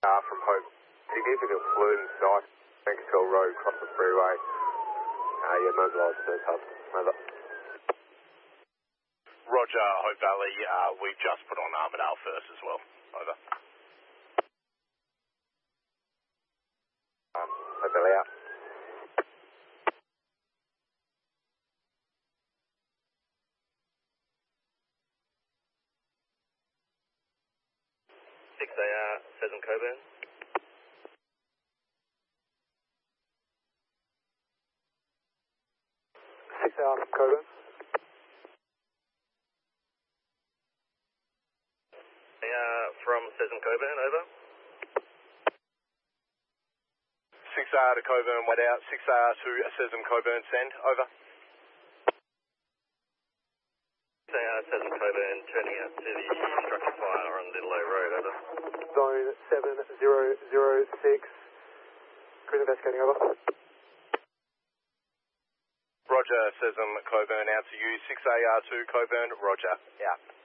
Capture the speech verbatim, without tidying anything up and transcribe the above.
Uh, from Hope. Significant fluid in sight. Maxwell Road, across the freeway. Uh, yeah, mobilised first hub. Over. Roger, Hope Valley. Uh, we've just put on Armadale first as well. Over. Um, Hope Valley out. six A R, Pheasant Coburn. six A R from Coburn. Uh, from Pheasant Coburn, over. six A R to Coburn, wait out. six A R to Sesam Coburn, send. Over. six A R, Pheasant Coburn, turning out to the structure fire on Little O Road, over. Zone seven zero zero six. Cruise investigating, over. Roger, Sesam Coburn, out to you. six A R to Coburn, Roger. Yeah.